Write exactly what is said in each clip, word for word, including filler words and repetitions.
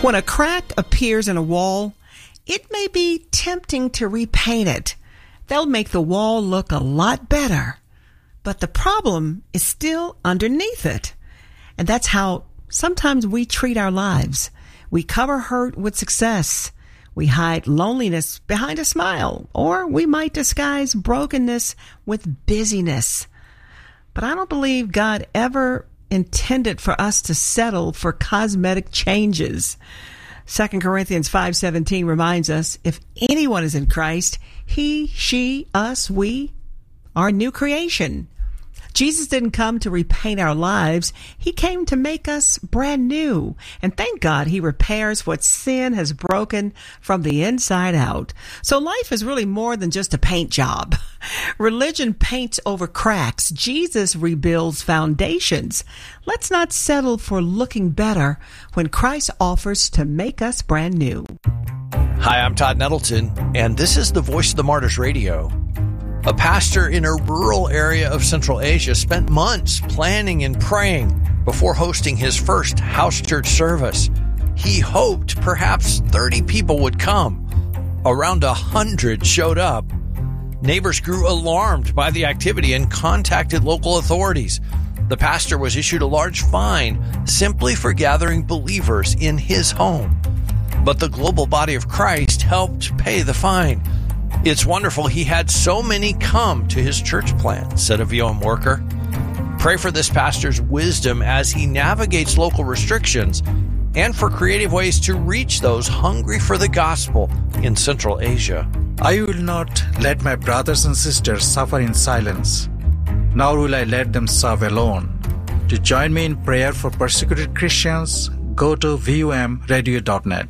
When a crack appears in a wall, it may be tempting to repaint it. They'll make the wall look a lot better. But the problem is still underneath it. And that's how sometimes we treat our lives. We cover hurt with success. We hide loneliness behind a smile. Or we might disguise brokenness with busyness. But I don't believe God ever intended for us to settle for cosmetic changes. Second Corinthians five seventeen reminds us, if anyone is in Christ, he, she, us, we are a new creation. Jesus didn't come to repaint our lives. He came to make us brand new. And thank God he repairs what sin has broken from the inside out. So life is really more than just a paint job. Religion paints over cracks. Jesus rebuilds foundations. Let's not settle for looking better when Christ offers to make us brand new. Hi, I'm Todd Nettleton, and this is the Voice of the Martyrs Radio. A pastor in a rural area of Central Asia spent months planning and praying before hosting his first house church service. He hoped perhaps thirty people would come. Around a hundred showed up. Neighbors grew alarmed by the activity and contacted local authorities. The pastor was issued a large fine simply for gathering believers in his home. But the global body of Christ helped pay the fine. It's wonderful he had so many come to his church plant, said a V O M worker. Pray for this pastor's wisdom as he navigates local restrictions and for creative ways to reach those hungry for the gospel in Central Asia. I will not let my brothers and sisters suffer in silence, nor will I let them serve alone. To join me in prayer for persecuted Christians, go to V O M radio dot net.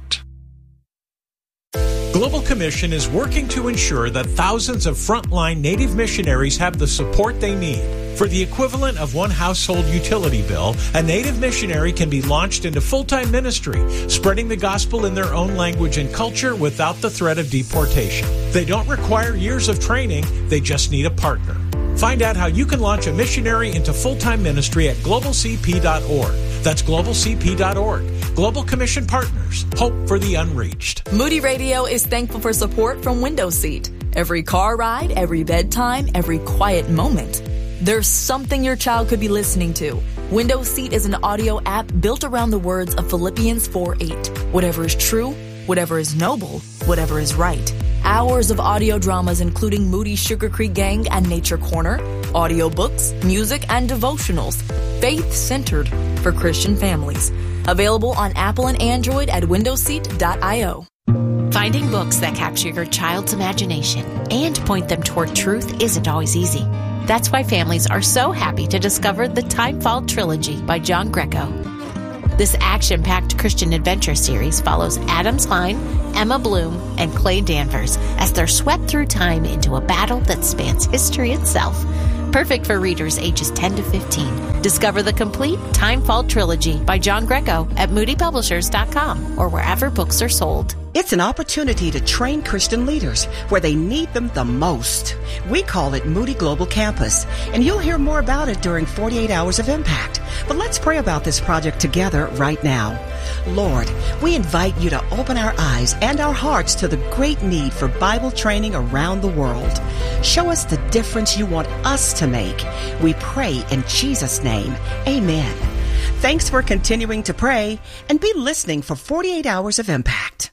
Global Commission is working to ensure that thousands of frontline Native missionaries have the support they need. For the equivalent of one household utility bill, a Native missionary can be launched into full-time ministry, spreading the gospel in their own language and culture without the threat of deportation. They don't require years of training, they just need a partner. Find out how you can launch a missionary into full-time ministry at global c p dot org. That's global c p dot org. Global Commission Partners. Hope for the unreached. Moody Radio is thankful for support from Window Seat. Every car ride, every bedtime, every quiet moment. There's something your child could be listening to. Window Seat is an audio app built around the words of Philippians four eight. Whatever is true, whatever is noble, whatever is right. Hours of audio dramas including Moody's Sugar Creek Gang and Nature Corner, audiobooks, music, and devotionals. Faith-centered for Christian families. Available on Apple and Android at window seat dot io. Finding books that capture your child's imagination and point them toward truth isn't always easy. That's why families are so happy to discover the Timefall Trilogy by John Greco. This action-packed Christian adventure series follows Adam Klein, Emma Bloom, and Clay Danvers as they're swept through time into a battle that spans history itself. Perfect for readers ages ten to fifteen. Discover the complete Timefall Trilogy by John Greco at moody publishers dot com or wherever books are sold. It's an opportunity to train Christian leaders where they need them the most. We call it Moody Global Campus, and you'll hear more about it during forty-eight Hours of Impact. But let's pray about this project together right now. Lord, we invite you to open our eyes and our hearts to the great need for Bible training around the world. Show us the difference you want us to make. We pray in Jesus' name. Amen. Thanks for continuing to pray and be listening for forty-eight Hours of Impact.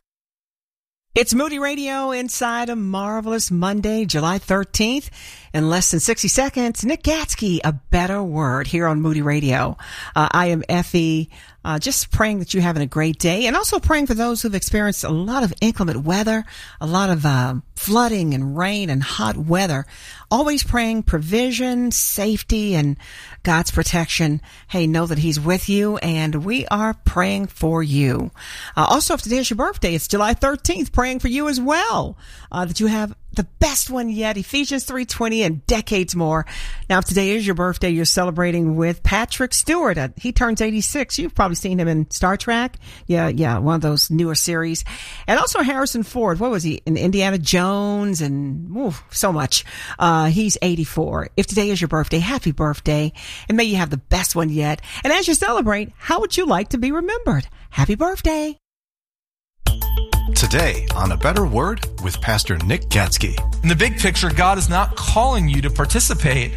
It's Moody Radio inside a marvelous Monday, July thirteenth. In less than sixty seconds, Nick Gatsky, A Better Word here on Moody Radio. Uh, I am Effie, uh, just praying that you're having a great day and also praying for those who've experienced a lot of inclement weather, a lot of uh, flooding and rain and hot weather. Always praying provision, safety, and God's protection. Hey, know that He's with you, and we are praying for you. Uh, also, if today is your birthday, it's July thirteenth, praying for you as well, uh, that you have the best one yet, Ephesians three twenty and decades more. Now, if today is your birthday, you're celebrating with Patrick Stewart. Uh, he turns eighty-six. You've probably seen him in Star Trek. Yeah, yeah, one of those newer series. And also Harrison Ford. What was he? In Indiana Jones and ooh, so much. Uh, he's eighty-four. If today is your birthday, happy birthday. And may you have the best one yet. And as you celebrate, how would you like to be remembered? Happy birthday. Today on A Better Word with Pastor Nick Gatzke. In the big picture, God is not calling you to participate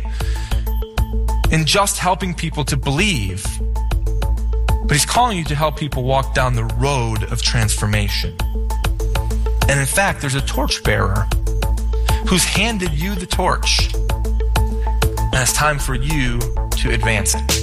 in just helping people to believe, but He's calling you to help people walk down the road of transformation. And in fact, there's a torchbearer who's handed you the torch, and it's time for you to advance it.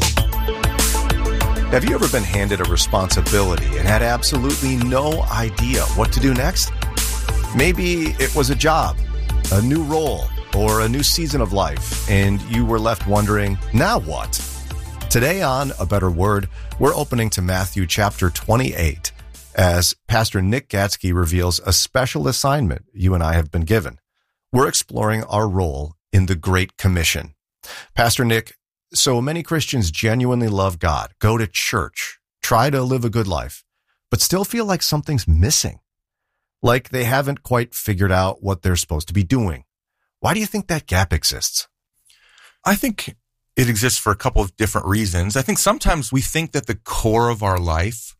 Have you ever been handed a responsibility and had absolutely no idea what to do next? Maybe it was a job, a new role, or a new season of life, and you were left wondering, now what? Today on A Better Word, we're opening to Matthew chapter twenty-eight, as Pastor Nick Gatzke reveals a special assignment you and I have been given. We're exploring our role in the Great Commission. Pastor Nick, so many Christians genuinely love God, go to church, try to live a good life, but still feel like something's missing. Like they haven't quite figured out what they're supposed to be doing. Why do you think that gap exists? I think it exists for a couple of different reasons. I think sometimes we think that the core of our life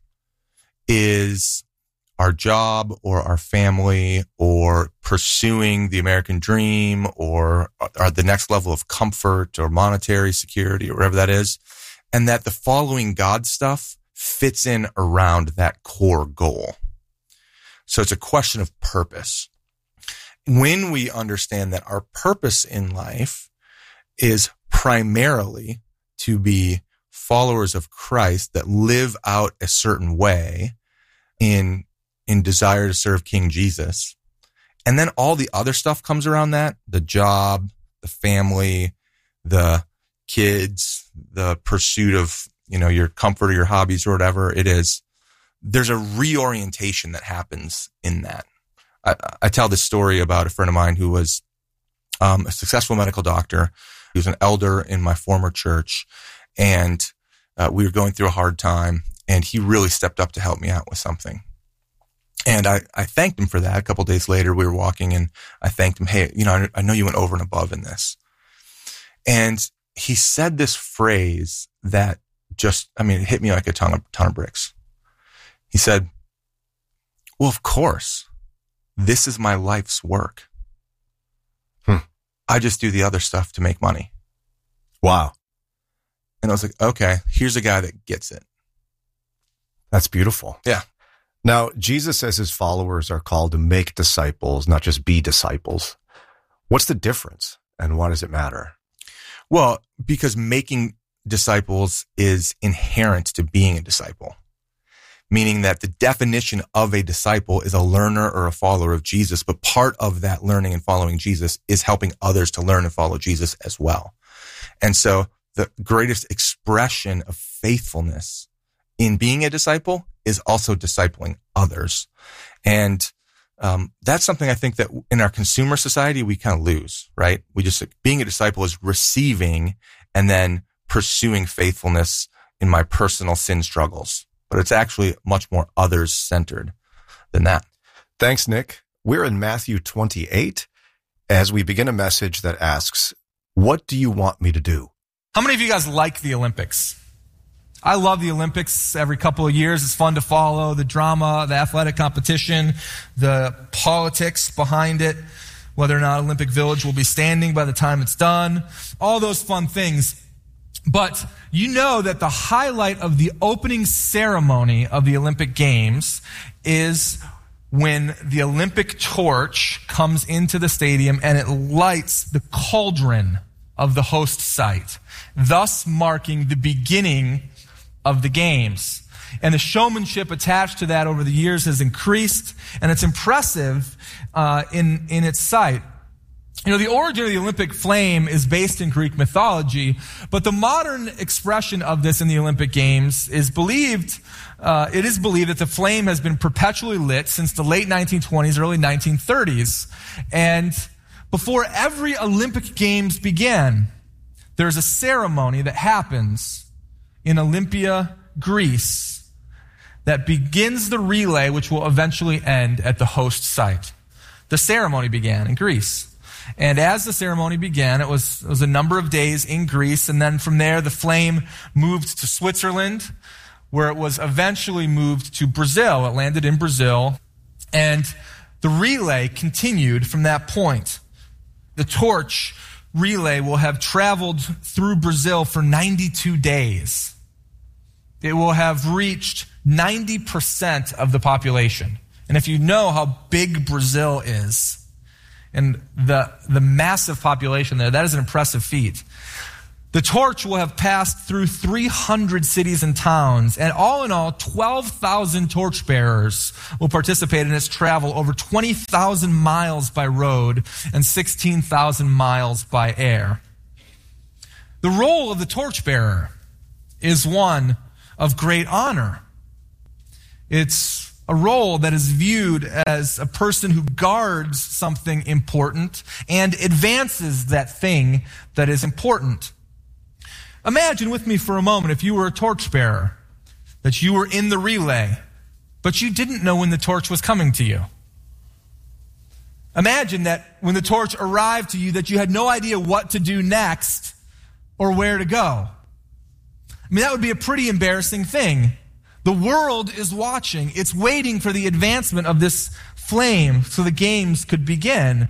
is our job or our family or pursuing the American dream or, or the next level of comfort or monetary security or whatever that is, and that the following God stuff fits in around that core goal. So it's a question of purpose. When we understand that our purpose in life is primarily to be followers of Christ that live out a certain way in in desire to serve King Jesus. And then all the other stuff comes around that, the job, the family, the kids, the pursuit of, you know, your comfort or your hobbies or whatever it is. There's a reorientation that happens in that. I, I tell this story about a friend of mine who was um, a successful medical doctor. He was an elder in my former church, and uh, we were going through a hard time, and he really stepped up to help me out with something. And I, I thanked him for that. A couple of days later, we were walking and I thanked him. Hey, you know, I, I know you went over and above in this. And he said this phrase that just, I mean, it hit me like a ton of, ton of bricks. He said, well, of course, this is my life's work. Hmm. I just do the other stuff to make money. Wow. And I was like, okay, here's a guy that gets it. That's beautiful. Yeah. Now, Jesus says his followers are called to make disciples, not just be disciples. What's the difference and why does it matter? Well, because making disciples is inherent to being a disciple, meaning that the definition of a disciple is a learner or a follower of Jesus, but part of that learning and following Jesus is helping others to learn and follow Jesus as well. And so the greatest expression of faithfulness in being a disciple is also discipling others. And um, that's something I think that in our consumer society, we kind of lose, right? We just, being a disciple is receiving and then pursuing faithfulness in my personal sin struggles. But it's actually much more others-centered than that. Thanks, Nick. We're in Matthew twenty-eight as we begin a message that asks, what do you want me to do? How many of you guys like the Olympics? I love the Olympics every couple of years. It's fun to follow the drama, the athletic competition, the politics behind it, whether or not Olympic Village will be standing by the time it's done, all those fun things. But you know that the highlight of the opening ceremony of the Olympic Games is when the Olympic torch comes into the stadium and it lights the cauldron of the host site, thus marking the beginning of the games. And the showmanship attached to that over the years has increased, and it's impressive uh, in, in its sight. You know, the origin of the Olympic flame is based in Greek mythology, but the modern expression of this in the Olympic Games is believed, uh, it is believed that the flame has been perpetually lit since the late nineteen twenties, early nineteen thirties. And before every Olympic Games began, there's a ceremony that happens in Olympia, Greece, that begins the relay, which will eventually end at the host site. The ceremony began in Greece. And as the ceremony began, it was, it was a number of days in Greece, and then from there, the flame moved to Switzerland, where it was eventually moved to Brazil. It landed in Brazil, And the relay continued from that point. The torch relay will have traveled through Brazil for ninety-two days. It will have reached ninety percent of the population. And if you know how big Brazil is and the, the massive population there, that is an impressive feat. The torch will have passed through three hundred cities and towns, and all in all, twelve thousand torchbearers will participate in its travel over twenty thousand miles by road and sixteen thousand miles by air. The role of the torchbearer is one of great honor. It's a role that is viewed as a person who guards something important and advances that thing that is important. Imagine with me for a moment if you were a torchbearer, that you were in the relay, but you didn't know when the torch was coming to you. Imagine that when the torch arrived to you, that you had no idea what to do next or where to go. I mean, that would be a pretty embarrassing thing. The world is watching. It's waiting for the advancement of this flame so the games could begin.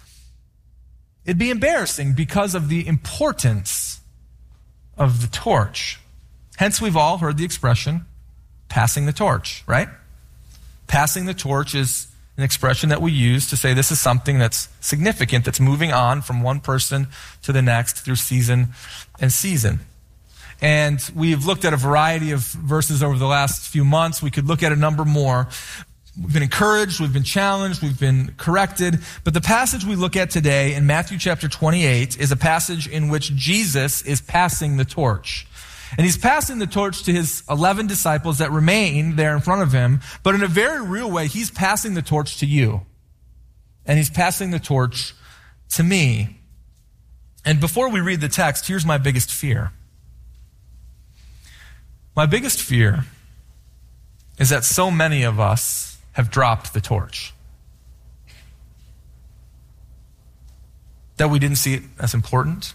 It'd be embarrassing because of the importance of the torch. Hence, we've all heard the expression, passing the torch, right? Passing the torch is an expression that we use to say this is something that's significant, that's moving on from one person to the next through season and season. And we've looked at a variety of verses over the last few months. We could look at a number more. We've been encouraged, we've been challenged, we've been corrected. But the passage we look at today in Matthew chapter twenty-eight is a passage in which Jesus is passing the torch. And he's passing the torch to his eleven disciples that remain there in front of him. But in a very real way, he's passing the torch to you. And he's passing the torch to me. And before we read the text, here's my biggest fear. My biggest fear is that so many of us have dropped the torch. That we didn't see it as important,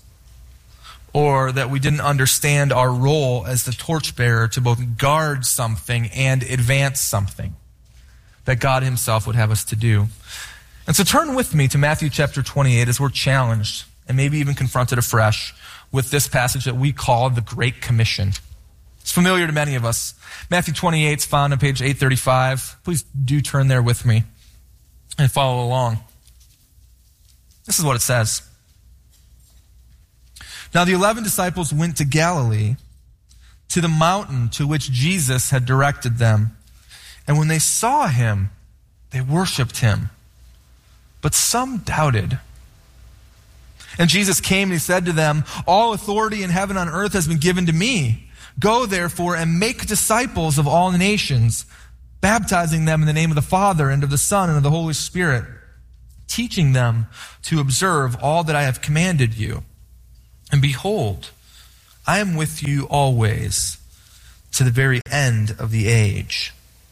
or that we didn't understand our role as the torchbearer to both guard something and advance something that God himself would have us to do. And so turn with me to Matthew chapter twenty-eight as we're challenged and maybe even confronted afresh with this passage that we call the Great Commission. It's familiar to many of us. Matthew twenty-eight is found on page eight thirty-five. Please do turn there with me and follow along. This is what it says. Now the eleven disciples went to Galilee, to the mountain to which Jesus had directed them. And when they saw him, they worshiped him. But some doubted. And Jesus came and he said to them, "All authority in heaven and on earth has been given to me. Go, therefore, and make disciples of all nations, baptizing them in the name of the Father and of the Son and of the Holy Spirit, teaching them to observe all that I have commanded you. And behold, I am with you always to the very end of the age."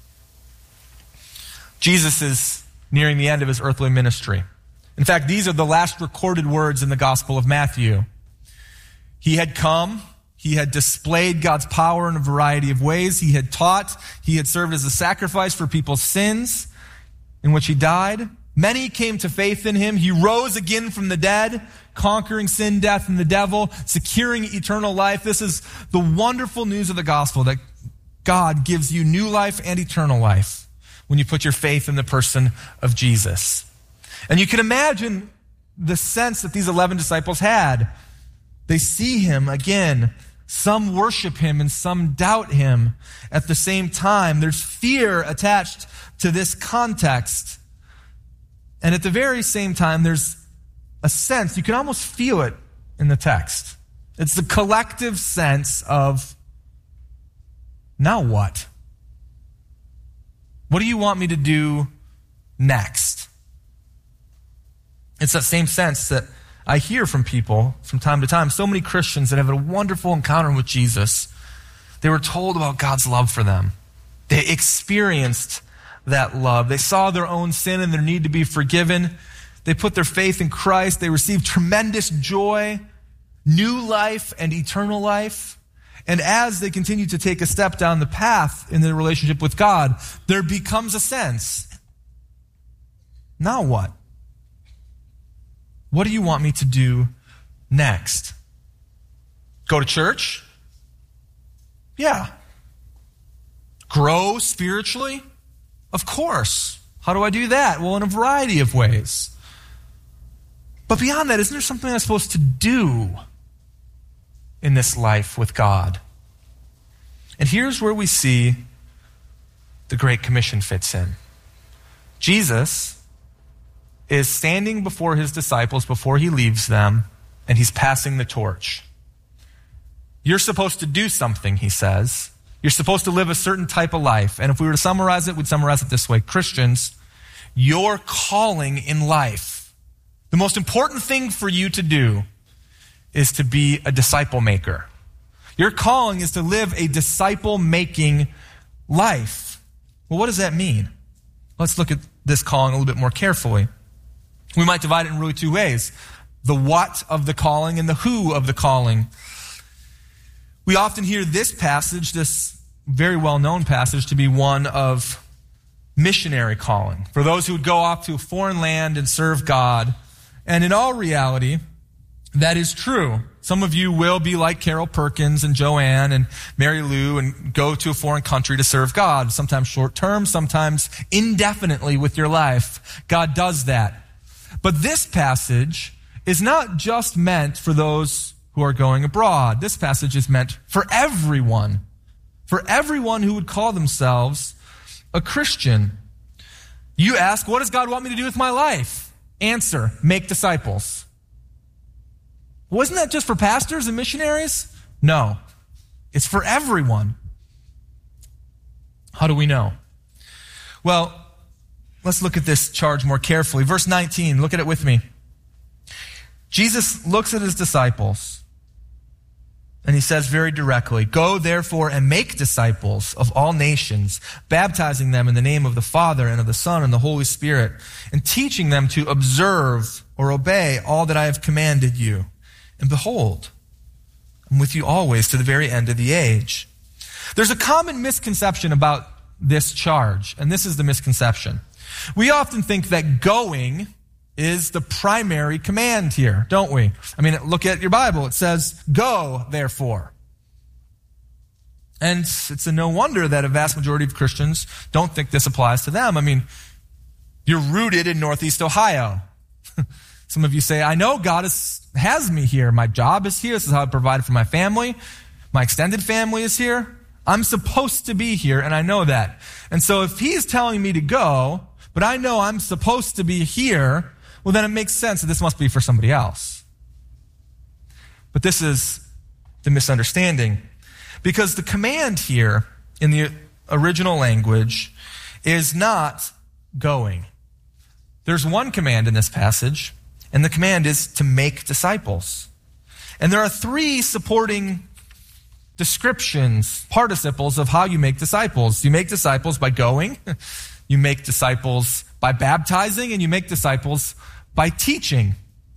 Jesus is nearing the end of his earthly ministry. In fact, these are the last recorded words in the Gospel of Matthew. He had come. He had displayed God's power in a variety of ways. He had taught. He had served as a sacrifice for people's sins, in which he died. Many came to faith in him. He rose again from the dead, conquering sin, death, and the devil, securing eternal life. This is the wonderful news of the gospel, that God gives you new life and eternal life when you put your faith in the person of Jesus. And you can imagine the sense that these eleven disciples had. They see him again. Some worship him and some doubt him at the same time. There's fear attached to this context. And at the very same time, there's a sense, you can almost feel it in the text. It's the collective sense of, now what? What do you want me to do next? It's that same sense that I hear from people from time to time. So many Christians that have a wonderful encounter with Jesus, they were told about God's love for them. They experienced that love. They saw their own sin and their need to be forgiven. They put their faith in Christ. They received tremendous joy, new life, and eternal life. And as they continue to take a step down the path in their relationship with God, there becomes a sense Now what? What do you want me to do next? Go to church? Yeah. Grow spiritually? Of course. How do I do that? Well, in a variety of ways. But beyond that, isn't there something I'm supposed to do in this life with God? And here's where we see the Great Commission fits in. Jesus is standing before his disciples before he leaves them, and he's passing the torch. You're supposed to do something, he says. You're supposed to live a certain type of life. And if we were to summarize it, we'd summarize it this way. Christians, your calling in life, the most important thing for you to do is to be a disciple maker. Your calling is to live a disciple-making life. Well, what does that mean? Let's look at this calling a little bit more carefully. We might divide it in really two ways. The what of the calling and the who of the calling. We often hear this passage, this very well-known passage, to be one of missionary calling. For those who would go off to a foreign land and serve God. And in all reality, that is true. Some of you will be like Carol Perkins and Joanne and Mary Lou and go to a foreign country to serve God, sometimes short-term, sometimes indefinitely with your life. God does that. But this passage is not just meant for those who are going abroad. This passage is meant for everyone, for everyone who would call themselves a Christian. You ask, what does God want me to do with my life? Answer, make disciples. Wasn't that just for pastors and missionaries? No, it's for everyone. How do we know? Well, let's look at this charge more carefully. Verse nineteen, look at it with me. Jesus looks at his disciples and he says very directly, "Go therefore and make disciples of all nations, baptizing them in the name of the Father and of the Son and the Holy Spirit, and teaching them to observe or obey all that I have commanded you. And behold, I'm with you always to the very end of the age." There's a common misconception about this charge, and this is the misconception. We often think that going is the primary command here, don't we? I mean, look at your Bible. It says, "Go, therefore." And it's a no wonder that a vast majority of Christians don't think this applies to them. I mean, you're rooted in Northeast Ohio. Some of you say, I know God is, has me here. My job is here. This is how I provide for my family. My extended family is here. I'm supposed to be here, and I know that. And so if he's telling me to go, but I know I'm supposed to be here, well, then it makes sense that this must be for somebody else. But this is the misunderstanding. Because the command here in the original language is not going. There's one command in this passage, and the command is to make disciples. And there are three supporting descriptions, participles of how you make disciples. You make disciples by going, you make disciples by baptizing, and you make disciples by teaching.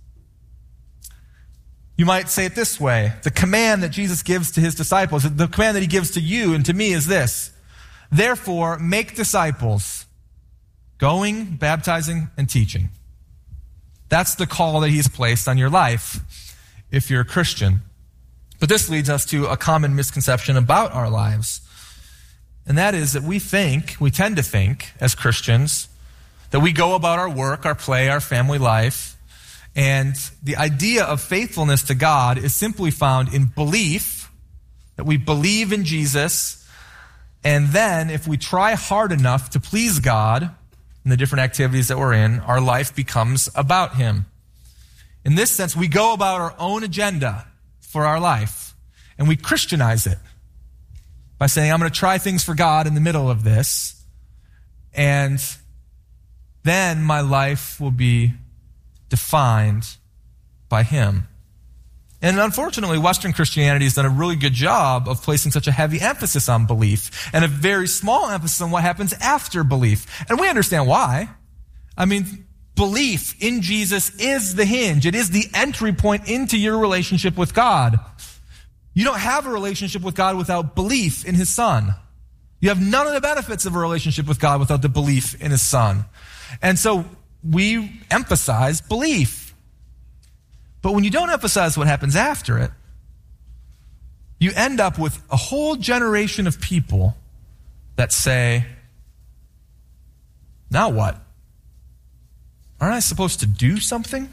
You might say it this way. The command that Jesus gives to his disciples, the command that he gives to you and to me is this: therefore, make disciples, going, baptizing, and teaching. That's the call that he's placed on your life if you're a Christian. But this leads us to a common misconception about our lives. And that is that we think, we tend to think as Christians, that we go about our work, our play, our family life, and the idea of faithfulness to God is simply found in belief, that we believe in Jesus, and then if we try hard enough to please God in the different activities that we're in, our life becomes about him. In this sense, we go about our own agenda for our life, and we Christianize it by saying, I'm going to try things for God in the middle of this, and then my life will be defined by him. And unfortunately, Western Christianity has done a really good job of placing such a heavy emphasis on belief and a very small emphasis on what happens after belief. And we understand why. I mean, belief in Jesus is the hinge. It is the entry point into your relationship with God. You don't have a relationship with God without belief in his Son. You have none of the benefits of a relationship with God without the belief in his Son. And so we emphasize belief. But when you don't emphasize what happens after it, you end up with a whole generation of people that say, now what? Aren't I supposed to do something?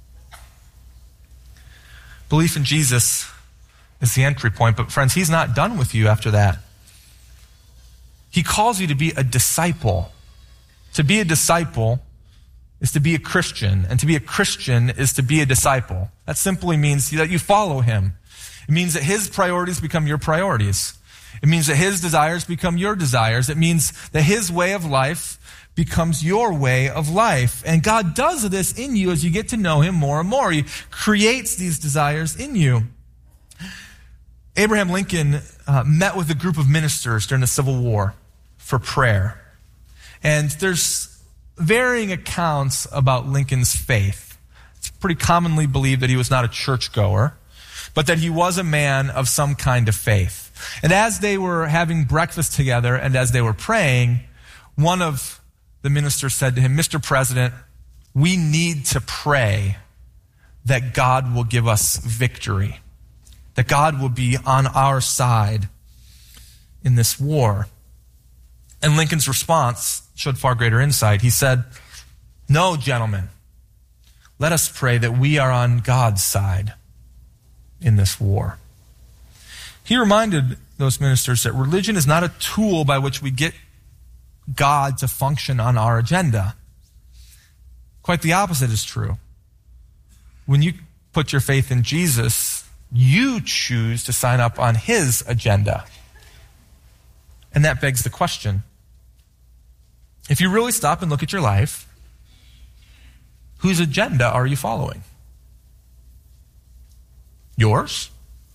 Belief in Jesus is the entry point, but friends, he's not done with you after that. He calls you to be a disciple. To be a disciple is to be a Christian, and to be a Christian is to be a disciple. That simply means that you follow him. It means that his priorities become your priorities. It means that his desires become your desires. It means that his way of life becomes your way of life. And God does this in you as you get to know him more and more. He creates these desires in you. Abraham Lincoln uh, met with a group of ministers during the Civil War for prayer. And there's varying accounts about Lincoln's faith. It's pretty commonly believed that he was not a churchgoer, but that he was a man of some kind of faith. And as they were having breakfast together and as they were praying, one of the ministers said to him, Mister President, we need to pray that God will give us victory, that God will be on our side in this war. And Lincoln's response showed far greater insight. He said, no, gentlemen, let us pray that we are on God's side in this war. He reminded those ministers that religion is not a tool by which we get God to function on our agenda. Quite the opposite is true. When you put your faith in Jesus, you choose to sign up on his agenda. And that begs the question, if you really stop and look at your life, whose agenda are you following? Yours?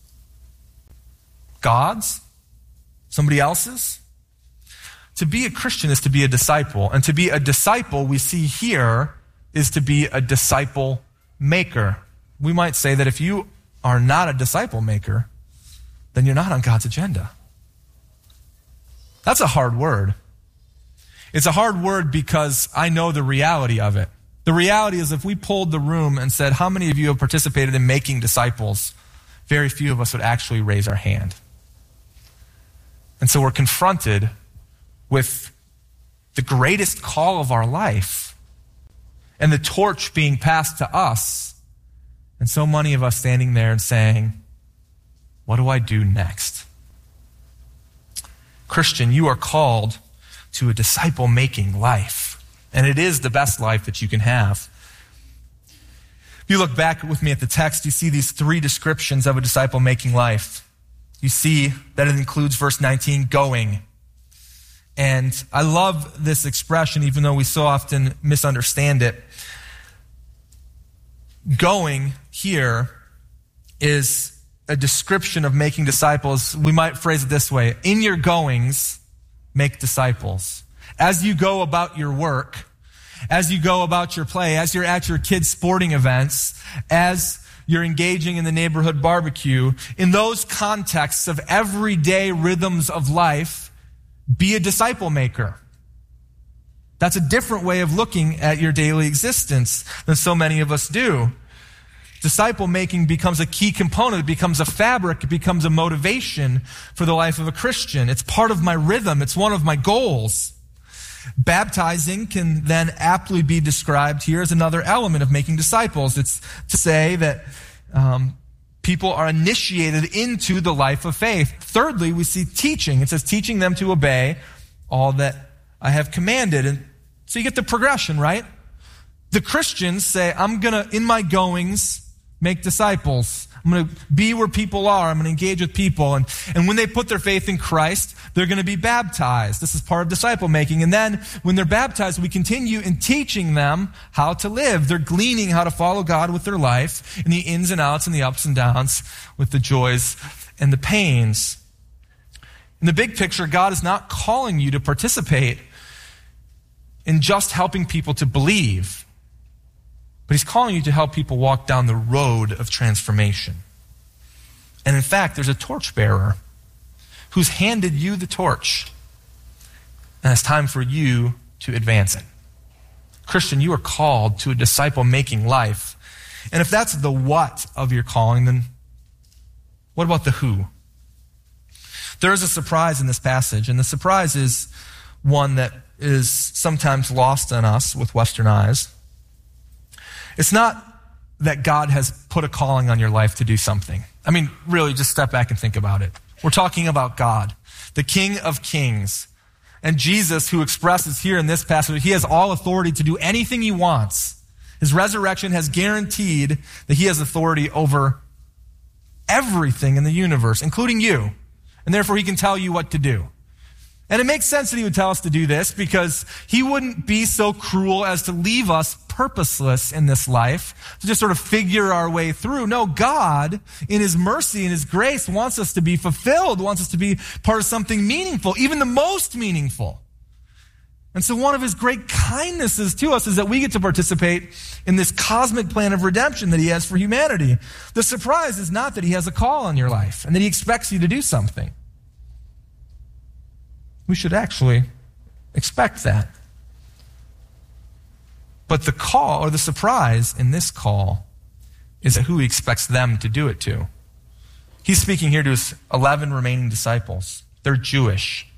God's? Somebody else's? To be a Christian is to be a disciple. And to be a disciple, we see here, is to be a disciple maker. We might say that if you are not a disciple maker, then you're not on God's agenda. That's a hard word. It's a hard word because I know the reality of it. The reality is if we polled the room and said, how many of you have participated in making disciples? Very few of us would actually raise our hand. And so we're confronted with the greatest call of our life and the torch being passed to us. And so many of us standing there and saying, what do I do next? Christian, you are called to a disciple-making life. And it is the best life that you can have. If you look back with me at the text, you see these three descriptions of a disciple-making life. You see that it includes verse nineteen, going. And I love this expression, even though we so often misunderstand it. Going here is a description of making disciples. We might phrase it this way. In your goings, make disciples. As you go about your work, as you go about your play, as you're at your kids' sporting events, as you're engaging in the neighborhood barbecue, in those contexts of everyday rhythms of life, be a disciple maker. That's a different way of looking at your daily existence than so many of us do. Disciple making becomes a key component. It becomes a fabric. It becomes a motivation for the life of a Christian. It's part of my rhythm. It's one of my goals. Baptizing can then aptly be described here as another element of making disciples. It's to say that um, people are initiated into the life of faith. Thirdly, we see teaching. It says teaching them to obey all that I have commanded. And so you get the progression, right? The Christians say, I'm going to, in my goings, make disciples. I'm going to be where people are. I'm going to engage with people. And, and when they put their faith in Christ, they're going to be baptized. This is part of disciple making. And then when they're baptized, we continue in teaching them how to live. They're gleaning how to follow God with their life in the ins and outs and the ups and downs, with the joys and the pains. In the big picture, God is not calling you to participate in just helping people to believe, but he's calling you to help people walk down the road of transformation. And in fact, there's a torchbearer who's handed you the torch, and it's time for you to advance it. Christian, you are called to a disciple-making life. And if that's the what of your calling, then what about the who? There is a surprise in this passage, and the surprise is one that is sometimes lost on us with Western eyes. It's not that God has put a calling on your life to do something. I mean, really, just step back and think about it. We're talking about God, the King of Kings. And Jesus, who expresses here in this passage, he has all authority to do anything he wants. His resurrection has guaranteed that he has authority over everything in the universe, including you. And therefore, he can tell you what to do. And it makes sense that he would tell us to do this because he wouldn't be so cruel as to leave us purposeless in this life, to just sort of figure our way through. No, God, in his mercy and his grace, wants us to be fulfilled, wants us to be part of something meaningful, even the most meaningful. And so one of his great kindnesses to us is that we get to participate in this cosmic plan of redemption that he has for humanity. The surprise is not that he has a call on your life and that he expects you to do something. We should actually expect that. But the call, or the surprise in this call, is that who he expects them to do it to. He's speaking here to his eleven remaining disciples. They're Jewish.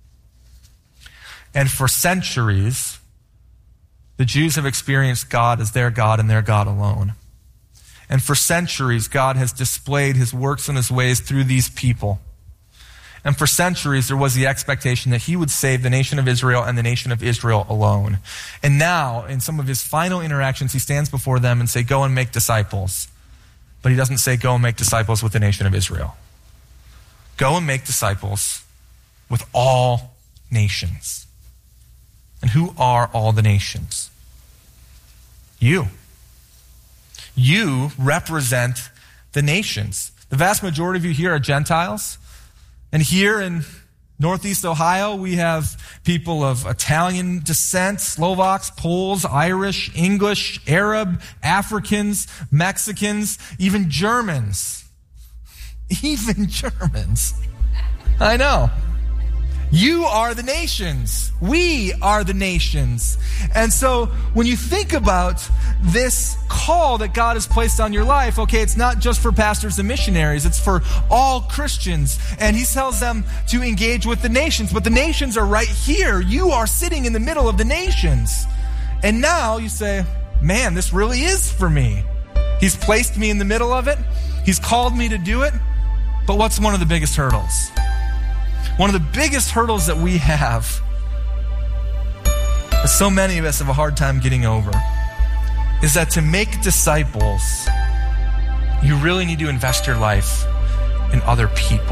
And for centuries, the Jews have experienced God as their God and their God alone. And for centuries, God has displayed his works and his ways through these people. And for centuries, there was the expectation that he would save the nation of Israel and the nation of Israel alone. And now, in some of his final interactions, he stands before them and says, go and make disciples. But he doesn't say, go and make disciples with the nation of Israel. Go and make disciples with all nations. And who are all the nations? You. You represent the nations. The vast majority of you here are Gentiles. And here in Northeast Ohio, we have people of Italian descent, Slovaks, Poles, Irish, English, Arab, Africans, Mexicans, even Germans. Even Germans. I know. You are the nations. We are the nations. And so when you think about this call that God has placed on your life, okay, it's not just for pastors and missionaries, it's for all Christians. And he tells them to engage with the nations, but the nations are right here. You are sitting in the middle of the nations. And now you say, man, this really is for me. He's placed me in the middle of it. He's called me to do it. But what's one of the biggest hurdles? One of the biggest hurdles that we have, that so many of us have a hard time getting over, is that to make disciples, you really need to invest your life in other people.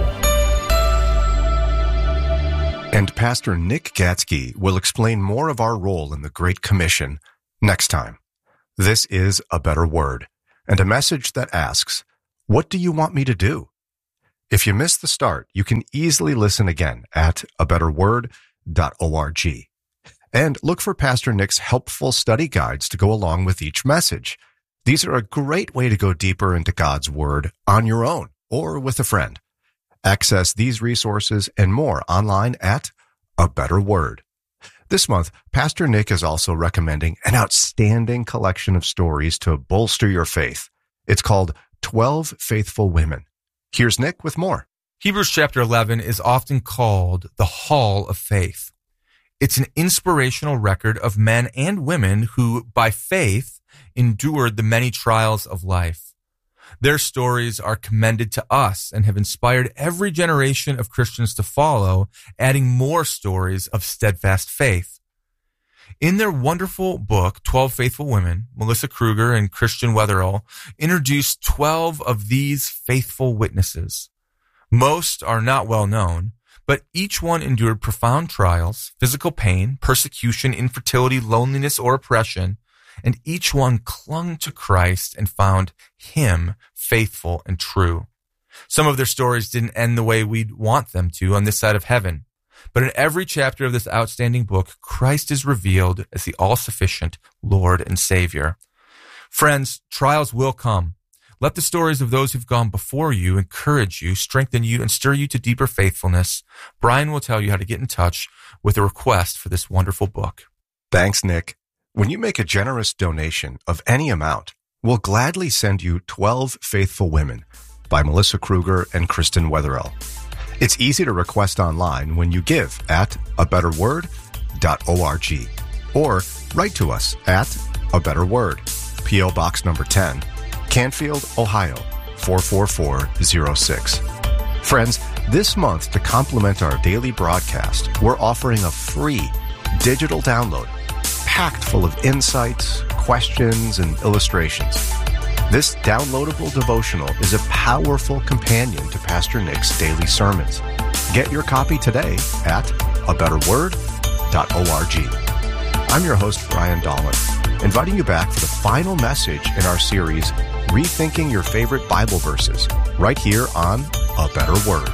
And Pastor Nick Gatsky will explain more of our role in the Great Commission next time. This is A Better Word, and a message that asks, what do you want me to do? If you missed the start, you can easily listen again at a better word dot org. And look for Pastor Nick's helpful study guides to go along with each message. These are a great way to go deeper into God's Word on your own or with a friend. Access these resources and more online at A Better Word. This month, Pastor Nick is also recommending an outstanding collection of stories to bolster your faith. It's called twelve Faithful Women. Here's Nick with more. Hebrews chapter eleven is often called the Hall of Faith. It's an inspirational record of men and women who, by faith, endured the many trials of life. Their stories are commended to us and have inspired every generation of Christians to follow, adding more stories of steadfast faith. In their wonderful book, twelve Faithful Women, Melissa Kruger and Christian Wetherell introduced twelve of these faithful witnesses. Most are not well known, but each one endured profound trials, physical pain, persecution, infertility, loneliness, or oppression, and each one clung to Christ and found him faithful and true. Some of their stories didn't end the way we'd want them to on this side of heaven. But in every chapter of this outstanding book, Christ is revealed as the all-sufficient Lord and Savior. Friends, trials will come. Let the stories of those who've gone before you encourage you, strengthen you, and stir you to deeper faithfulness. Brian will tell you how to get in touch with a request for this wonderful book. Thanks, Nick. When you make a generous donation of any amount, we'll gladly send you twelve Faithful Women by Melissa Kruger and Kristen Wetherell. It's easy to request online when you give at a better word dot org or write to us at A Better Word, P O. Box number ten, Canfield, Ohio, four four four zero six. Friends, this month to complement our daily broadcast, we're offering a free digital download packed full of insights, questions, and illustrations. This downloadable devotional is a powerful companion to Pastor Nick's daily sermons. Get your copy today at a better word dot org. I'm your host, Brian Dolan, inviting you back for the final message in our series, Rethinking Your Favorite Bible Verses, right here on A Better Word.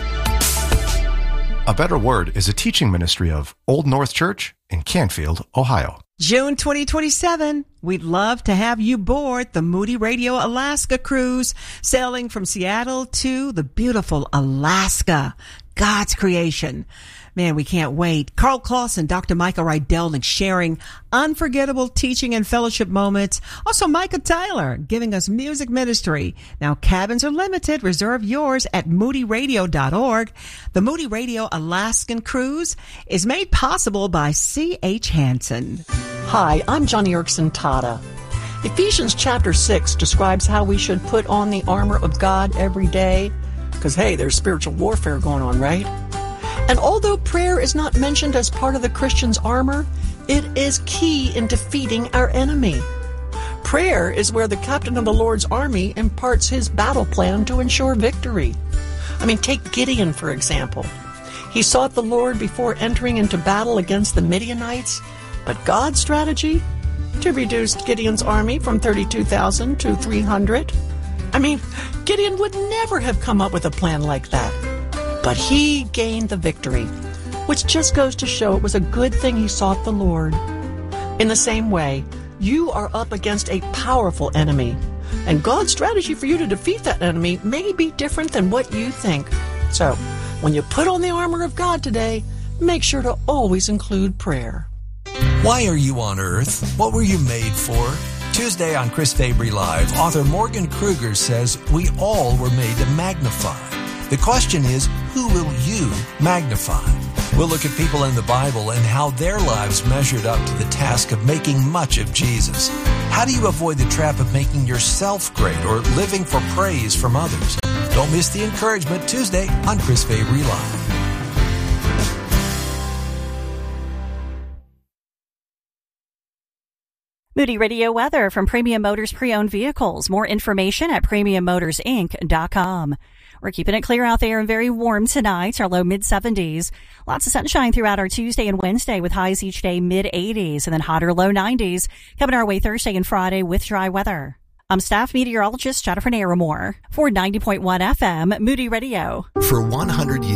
A Better Word is a teaching ministry of Old North Church in Canfield, Ohio. June twenty twenty-seven, we'd love to have you board the Moody Radio Alaska cruise, sailing from Seattle to the beautiful Alaska, God's creation. Man, we can't wait. Carl Clausen, Doctor Micah Rydelnik sharing unforgettable teaching and fellowship moments. Also, Micah Tyler giving us music ministry. Now, cabins are limited. Reserve yours at moody radio dot org. The Moody Radio Alaskan Cruise is made possible by C H Hansen. Hi, I'm Johnny Erickson Tata. Ephesians chapter six describes how we should put on the armor of God every day. Because, hey, there's spiritual warfare going on, right? And although prayer is not mentioned as part of the Christian's armor, it is key in defeating our enemy. Prayer is where the captain of the Lord's army imparts his battle plan to ensure victory. I mean, take Gideon, for example. He sought the Lord before entering into battle against the Midianites, but God's strategy? To reduce Gideon's army from thirty-two thousand to three hundred. I mean, Gideon would never have come up with a plan like that. But he gained the victory, which just goes to show it was a good thing he sought the Lord. In the same way, you are up against a powerful enemy, and God's strategy for you to defeat that enemy may be different than what you think. So, when you put on the armor of God today, make sure to always include prayer. Why are you on earth? What were you made for? Tuesday on Chris Fabry Live, author Morgan Kruger says we all were made to magnify. The question is, who will you magnify? We'll look at people in the Bible and how their lives measured up to the task of making much of Jesus. How do you avoid the trap of making yourself great or living for praise from others? Don't miss the encouragement Tuesday on Chris Fabry Live. Moody Radio weather from Premium Motors Pre-Owned Vehicles. More information at premium motors inc dot com. We're keeping it clear out there and very warm tonight. Our low mid seventies. Lots of sunshine throughout our Tuesday and Wednesday with highs each day mid eighties and then hotter low nineties coming our way Thursday and Friday with dry weather. I'm staff meteorologist Jennifer Naramore for ninety point one F M Moody Radio. For one hundred years.